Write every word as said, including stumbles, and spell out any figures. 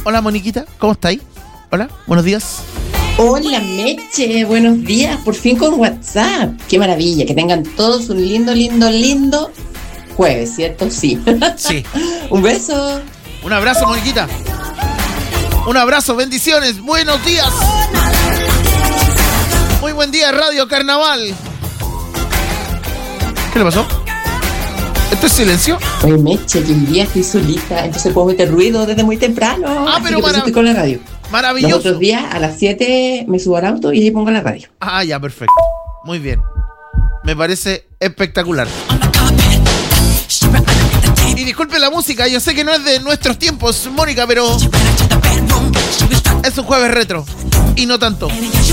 Hola, Moniquita, ¿cómo estáis? Hola, buenos días. Hola, Meche, buenos días. Por fin con WhatsApp. Qué maravilla. Que tengan todos un lindo, lindo, lindo jueves, ¿cierto? Sí. Sí. Un beso. Un abrazo, Moniquita. Un abrazo, bendiciones. Buenos días. Muy buen día, Radio Carnaval. ¿Qué le pasó? ¿Esto es silencio? Oye, Meche, que el día estoy solita, entonces puedo meter ruido desde muy temprano. Ah, así pero que por eso marav- estoy con la radio. Maravilloso. Los otros días a las siete me subo al auto y ahí pongo la radio. Ah, ya, perfecto. Muy bien. Me parece espectacular. Y disculpe la música, yo sé que no es de nuestros tiempos, Mónica, pero es un jueves retro. Y no tanto.